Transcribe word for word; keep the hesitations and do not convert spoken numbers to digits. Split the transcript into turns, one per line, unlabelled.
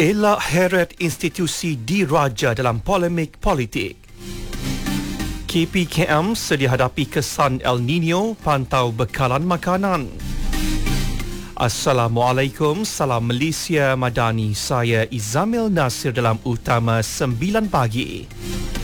Elak heret institusi diraja dalam polemik politik. K P K M sedia hadapi kesan El Nino, pantau bekalan makanan. Assalamualaikum, salam Malaysia Madani. Saya Izamil Nasir dalam Utama sembilan pagi.